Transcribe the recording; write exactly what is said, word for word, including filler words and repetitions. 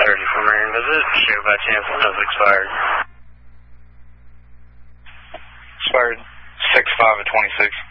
thirty for Marion. Does it show by chance when it was expired? Expired six five of twenty-six.